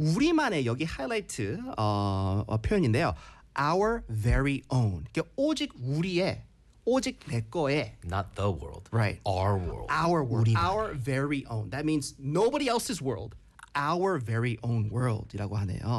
우리만의 여기 하이라이트 표현인데요. Our very own. 그러니까 오직 우리의 오직 내 거에 Not the world. Right. Our world. Our world. 우리만의. Our very own. That means nobody else's world. Our very own world이라고 하네요.